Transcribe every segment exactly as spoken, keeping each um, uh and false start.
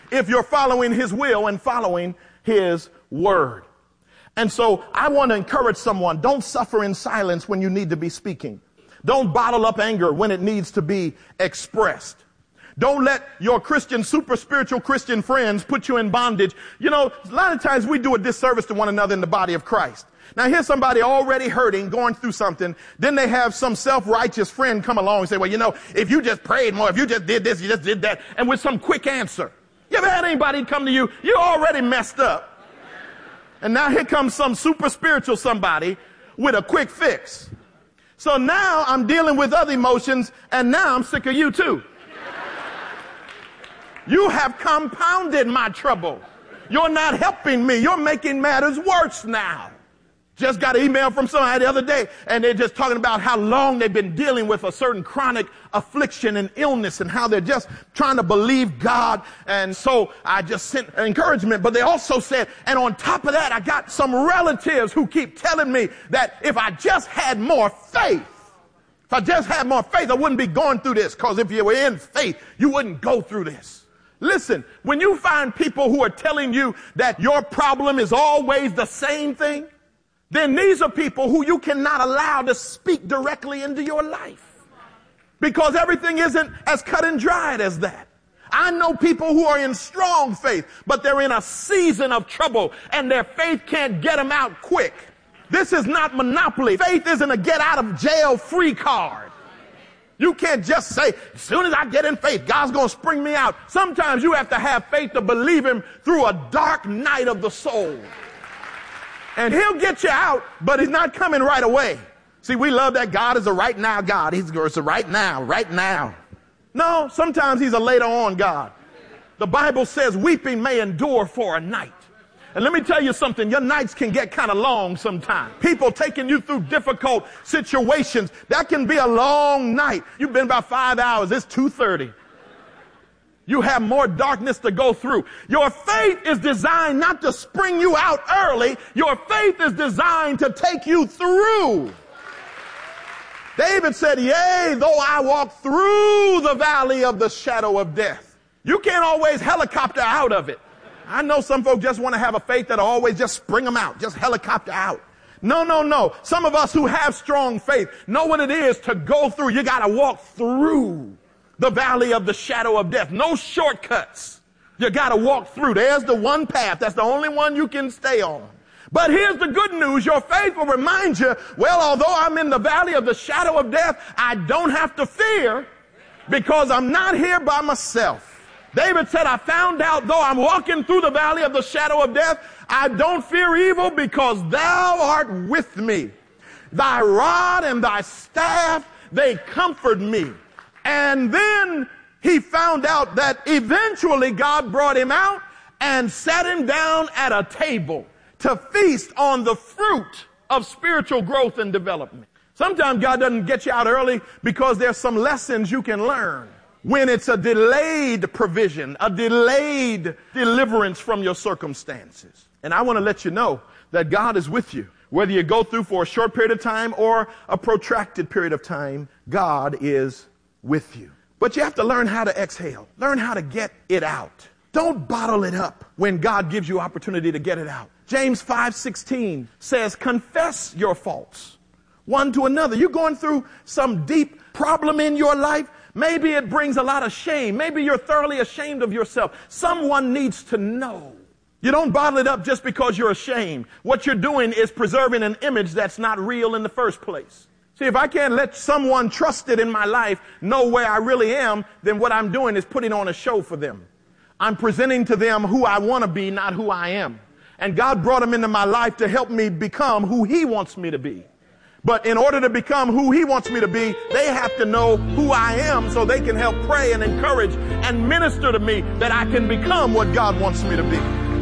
if you're following his will and following his word. And so I want to encourage someone, don't suffer in silence when you need to be speaking. Don't bottle up anger when it needs to be expressed. Don't let your Christian, super spiritual Christian friends put you in bondage. You know, a lot of times we do a disservice to one another in the body of Christ. Now here's somebody already hurting, going through something. Then they have some self-righteous friend come along and say, well, you know, if you just prayed more, if you just did this, you just did that, and with some quick answer. You ever had anybody come to you, you're already messed up. And now here comes some super spiritual somebody with a quick fix. So now I'm dealing with other emotions, and now I'm sick of you too. You have compounded my trouble. You're not helping me. You're making matters worse now. Just got an email from somebody the other day, and they're just talking about how long they've been dealing with a certain chronic affliction and illness and how they're just trying to believe God. And so I just sent encouragement, but they also said, and on top of that, I got some relatives who keep telling me that if I just had more faith, if I just had more faith, I wouldn't be going through this, because if you were in faith, you wouldn't go through this. Listen, when you find people who are telling you that your problem is always the same thing, then these are people who you cannot allow to speak directly into your life, because everything isn't as cut and dried as that. I know people who are in strong faith, but they're in a season of trouble and their faith can't get them out quick. This is not Monopoly. Faith isn't a get out of jail free card. You can't just say, as soon as I get in faith, God's going to spring me out. Sometimes you have to have faith to believe him through a dark night of the soul. And he'll get you out, but he's not coming right away. See, we love that God is a right now God. He's it's a right now, right now. No, sometimes he's a later on God. The Bible says weeping may endure for a night. And let me tell you something, your nights can get kind of long sometimes. People taking you through difficult situations, that can be a long night. You've been about five hours, it's two thirty. You have more darkness to go through. Your faith is designed not to spring you out early. Your faith is designed to take you through. David said, yea, though I walk through the valley of the shadow of death. You can't always helicopter out of it. I know some folks just want to have a faith that'll always just spring them out, just helicopter out. No, no, no. Some of us who have strong faith know what it is to go through. You got to walk through the valley of the shadow of death. No shortcuts. You got to walk through. There's the one path. That's the only one you can stay on. But here's the good news. Your faith will remind you, well, although I'm in the valley of the shadow of death, I don't have to fear, because I'm not here by myself. David said, I found out, though I'm walking through the valley of the shadow of death, I don't fear evil, because thou art with me. Thy rod and thy staff, they comfort me. And then he found out that eventually God brought him out and sat him down at a table to feast on the fruit of spiritual growth and development. Sometimes God doesn't get you out early because there's some lessons you can learn when it's a delayed provision, a delayed deliverance from your circumstances. And I want to let you know that God is with you. Whether you go through for a short period of time or a protracted period of time, God is with you. But you have to learn how to exhale. Learn how to get it out. Don't bottle it up when God gives you opportunity to get it out. James five sixteen says, confess your faults one to another. You're going through some deep problem in your life. Maybe it brings a lot of shame. Maybe you're thoroughly ashamed of yourself. Someone needs to know. You don't bottle it up just because you're ashamed. What you're doing is preserving an image that's not real in the first place. See, if I can't let someone trusted in my life know where I really am, then what I'm doing is putting on a show for them. I'm presenting to them who I want to be, not who I am. And God brought them into my life to help me become who he wants me to be. But in order to become who he wants me to be, they have to know who I am so they can help pray and encourage and minister to me that I can become what God wants me to be.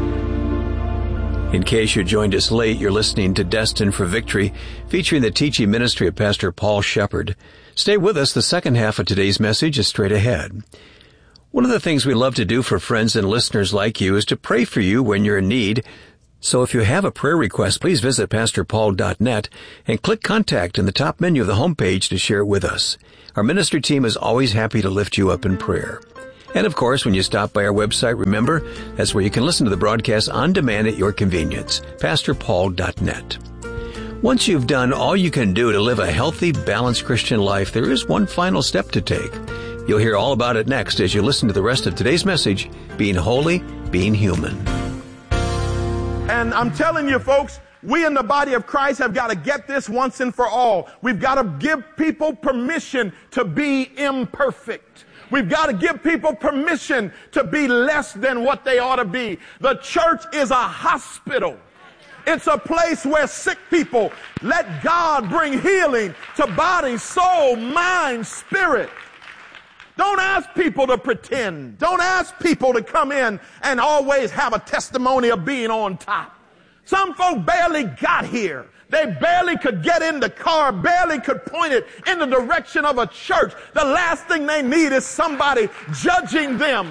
In case you joined us late, you're listening to Destined for Victory, featuring the teaching ministry of Pastor Paul Shepard. Stay with us. The second half of today's message is straight ahead. One of the things we love to do for friends and listeners like you is to pray for you when you're in need. So if you have a prayer request, please visit pastor paul dot net and click Contact in the top menu of the homepage to share it with us. Our ministry team is always happy to lift you up in prayer. And of course, when you stop by our website, remember, that's where you can listen to the broadcast on demand at your convenience, pastor paul dot net. Once you've done all you can do to live a healthy, balanced Christian life, there is one final step to take. You'll hear all about it next as you listen to the rest of today's message, Being Holy, Being Human. And I'm telling you, folks, we in the body of Christ have got to get this once and for all. We've got to give people permission to be imperfect. We've got to give people permission to be less than what they ought to be. The church is a hospital. It's a place where sick people let God bring healing to body, soul, mind, spirit. Don't ask people to pretend. Don't ask people to come in and always have a testimony of being on top. Some folk barely got here. They barely could get in the car, barely could point it in the direction of a church. The last thing they need is somebody judging them.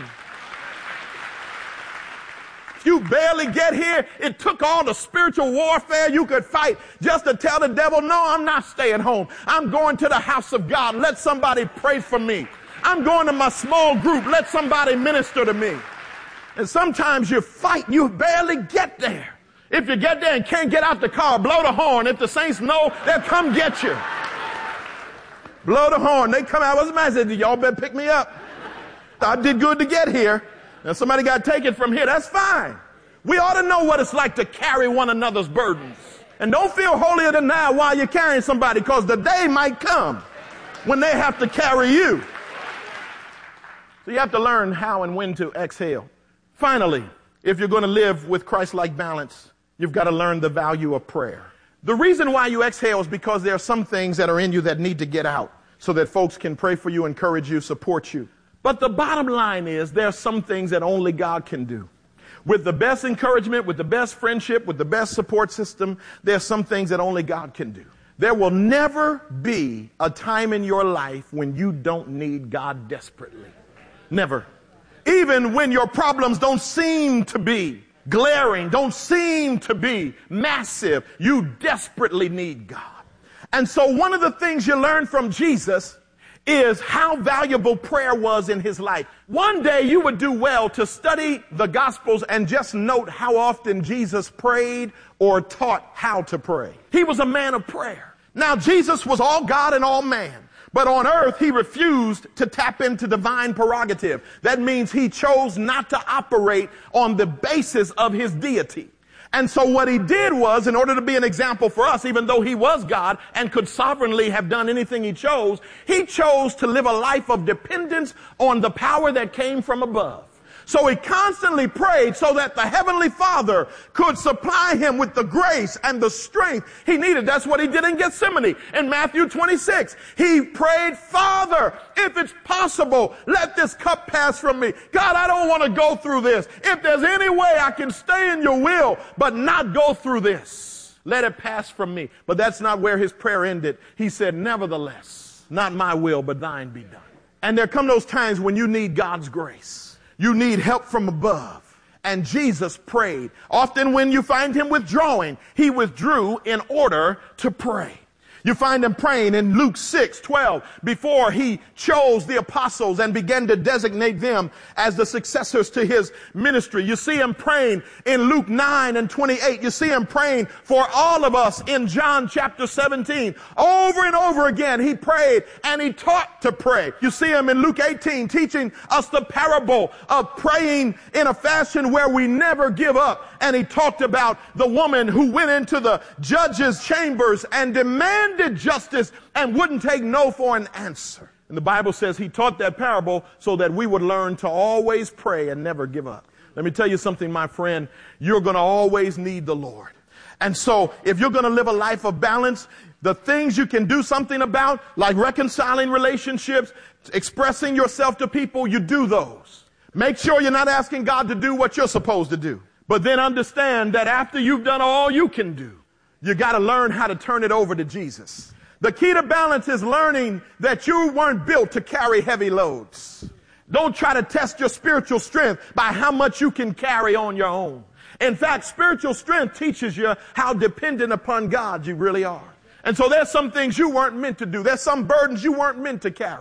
You barely get here. It took all the spiritual warfare you could fight just to tell the devil, no, I'm not staying home. I'm going to the house of God. Let somebody pray for me. I'm going to my small group. Let somebody minister to me. And sometimes you fight, you barely get there. If you get there and can't get out the car, blow the horn. If the saints know, they'll come get you. Blow the horn. They come out. What's the matter? Y'all better pick me up. I did good to get here. Now somebody got to take it from here. That's fine. We ought to know what it's like to carry one another's burdens. And don't feel holier than thou while you're carrying somebody, because the day might come when they have to carry you. So you have to learn how and when to exhale. Finally, if you're going to live with Christ-like balance, you've got to learn the value of prayer. The reason why you exhale is because there are some things that are in you that need to get out so that folks can pray for you, encourage you, support you. But the bottom line is there are some things that only God can do. With the best encouragement, with the best friendship, with the best support system, there are some things that only God can do. There will never be a time in your life when you don't need God desperately. Never. Even when your problems don't seem to be glaring, don't seem to be massive, you desperately need God. And so one of the things you learn from Jesus is how valuable prayer was in his life. One day you would do well to study the Gospels and just note how often Jesus prayed or taught how to pray. He was a man of prayer. Now, Jesus was all God and all man. But on earth, he refused to tap into divine prerogative. That means he chose not to operate on the basis of his deity. And so what he did was, in order to be an example for us, even though he was God and could sovereignly have done anything he chose, he chose to live a life of dependence on the power that came from above. So he constantly prayed so that the Heavenly Father could supply him with the grace and the strength he needed. That's what he did in Gethsemane. In Matthew twenty-six, he prayed, Father, if it's possible, let this cup pass from me. God, I don't want to go through this. If there's any way I can stay in your will, but not go through this, let it pass from me. But that's not where his prayer ended. He said, nevertheless, not my will, but thine be done. And there come those times when you need God's grace. You need help from above. And Jesus prayed. Often when you find him withdrawing, he withdrew in order to pray. You find him praying in Luke six twelve before he chose the apostles and began to designate them as the successors to his ministry. You see him praying in Luke nine and twenty-eight. You see him praying for all of us in John chapter seventeen. Over and over again, he prayed and he taught to pray. You see him in Luke eighteen teaching us the parable of praying in a fashion where we never give up. And he talked about the woman who went into the judge's chambers and demanded justice and wouldn't take no for an answer. And the Bible says he taught that parable so that we would learn to always pray and never give up. Let me tell you something, my friend. You're going to always need the Lord. And so if you're going to live a life of balance, the things you can do something about, like reconciling relationships, expressing yourself to people, you do those. Make sure you're not asking God to do what you're supposed to do. But then understand that after you've done all you can do, you got to learn how to turn it over to Jesus. The key to balance is learning that you weren't built to carry heavy loads. Don't try to test your spiritual strength by how much you can carry on your own. In fact, spiritual strength teaches you how dependent upon God you really are. And so there's some things you weren't meant to do. There's some burdens you weren't meant to carry.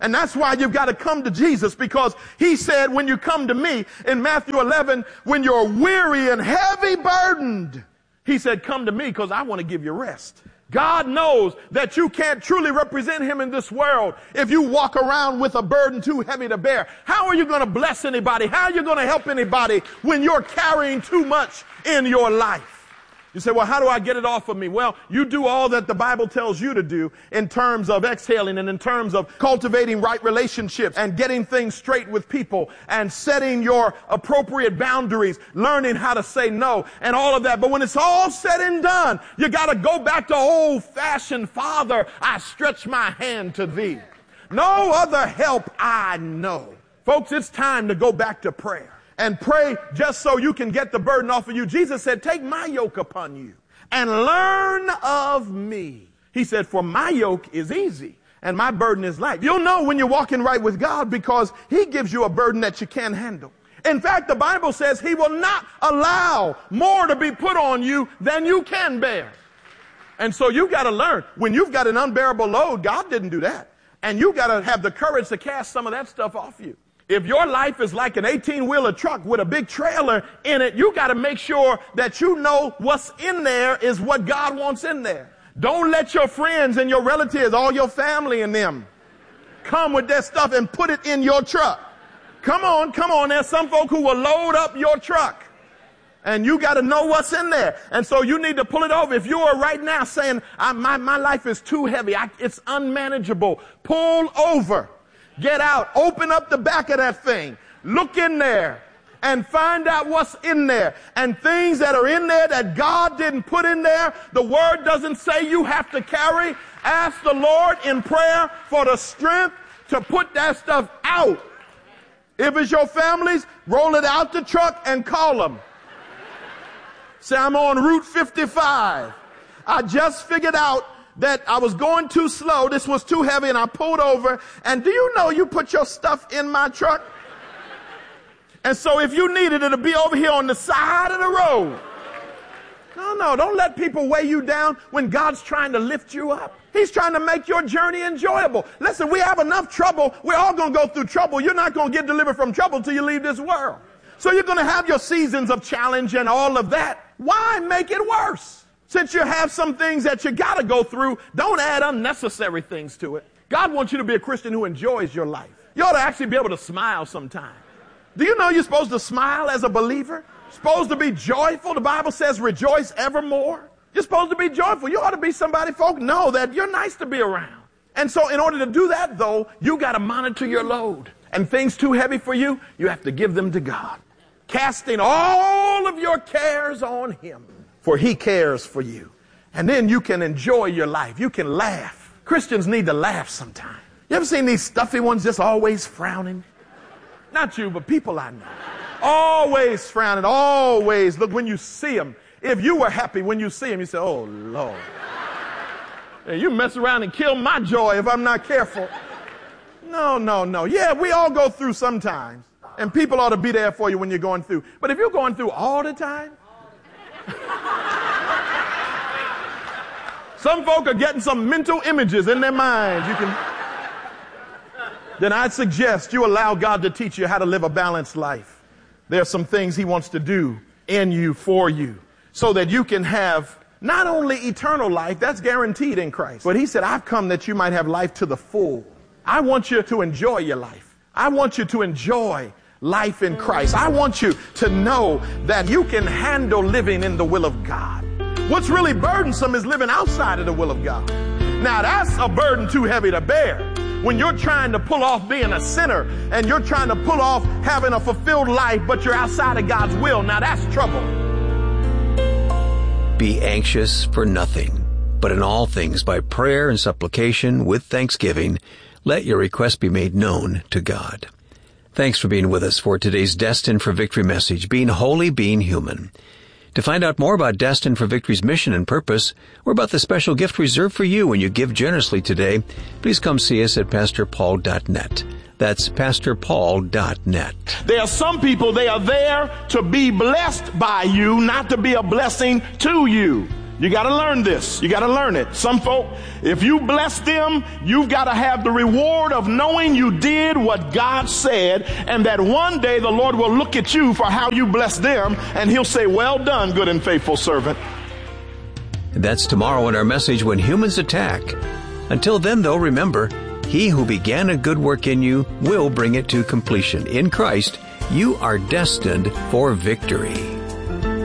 And that's why you've got to come to Jesus, because he said, when you come to me in Matthew eleven, when you're weary and heavy burdened, he said, come to me because I want to give you rest. God knows that you can't truly represent him in this world if you walk around with a burden too heavy to bear. How are you going to bless anybody? How are you going to help anybody when you're carrying too much in your life? You say, well, how do I get it off of me? Well, you do all that the Bible tells you to do in terms of exhaling and in terms of cultivating right relationships and getting things straight with people and setting your appropriate boundaries, learning how to say no and all of that. But when it's all said and done, you got to go back to old-fashioned, Father, I stretch my hand to thee. No other help I know. Folks, it's time to go back to prayer. And pray just so you can get the burden off of you. Jesus said, take my yoke upon you and learn of me. He said, for my yoke is easy and my burden is light. You'll know when you're walking right with God because he gives you a burden that you can't handle. In fact, the Bible says he will not allow more to be put on you than you can bear. And so you got to learn, when you've got an unbearable load, God didn't do that. And you got to have the courage to cast some of that stuff off you. If your life is like an eighteen-wheeler truck with a big trailer in it, you got to make sure that you know what's in there is what God wants in there. Don't let your friends and your relatives, all your family and them, come with their stuff and put it in your truck. Come on, come on. There's some folk who will load up your truck. And you got to know what's in there. And so you need to pull it over. If you are right now saying, I, my, my life is too heavy, I, it's unmanageable, pull over. Get out, open up the back of that thing, look in there and find out what's in there. And things that are in there that God didn't put in there, the word doesn't say you have to carry. Ask the Lord in prayer for the strength to put that stuff out. If it's your family's, roll it out the truck and call them. Say, I'm on Route fifty-five. I just figured out that I was going too slow. This was too heavy and I pulled over. And do you know you put your stuff in my truck? And so if you need it, it'll be over here on the side of the road. No, no, don't let people weigh you down when God's trying to lift you up. He's trying to make your journey enjoyable. Listen, we have enough trouble. We're all going to go through trouble. You're not going to get delivered from trouble till you leave this world. So you're going to have your seasons of challenge and all of that. Why make it worse? Since you have some things that you got to go through, don't add unnecessary things to it. God wants you to be a Christian who enjoys your life. You ought to actually be able to smile sometime. Do you know you're supposed to smile as a believer? You're supposed to be joyful. The Bible says rejoice evermore. You're supposed to be joyful. You ought to be somebody folk know that you're nice to be around. And so in order to do that, though, you got to monitor your load. And things too heavy for you, you have to give them to God. Casting all of your cares on him. For he cares for you. And then you can enjoy your life. You can laugh. Christians need to laugh sometime. You ever seen these stuffy ones just always frowning? Not you, but people I know. Always frowning, always. Look, when you see them, if you were happy when you see them, you say, oh, Lord. Hey, you mess around and kill my joy if I'm not careful. No, no, no. Yeah, we all go through sometimes. And people ought to be there for you when you're going through. But if you're going through all the time, some folk are getting some mental images in their minds. You can, then I'd suggest you allow God to teach you how to live a balanced life. There are some things he wants to do in you, for you, so that you can have not only eternal life, that's guaranteed in Christ, but he said, I've come that you might have life to the full. I want you to enjoy your life. I want you to enjoy life in Christ. I want you to know that you can handle living in the will of God. What's really burdensome is living outside of the will of God. Now that's a burden too heavy to bear. When you're trying to pull off being a sinner and you're trying to pull off having a fulfilled life, but you're outside of God's will, now that's trouble. Be anxious for nothing, but in all things by prayer and supplication with thanksgiving, let your requests be made known to God. Thanks for being with us for today's Destined for Victory message, Being Holy, Being Human. To find out more about Destined for Victory's mission and purpose, or about the special gift reserved for you when you give generously today, please come see us at pastor paul dot net. That's pastor paul dot net. There are some people, they are there to be blessed by you, not to be a blessing to you. You got to learn this. You got to learn it. Some folk, if you bless them, you've got to have the reward of knowing you did what God said, and that one day the Lord will look at you for how you blessed them, and he'll say, well done, good and faithful servant. That's tomorrow in our message, When Humans Attack. Until then, though, remember, he who began a good work in you will bring it to completion. In Christ, you are destined for victory.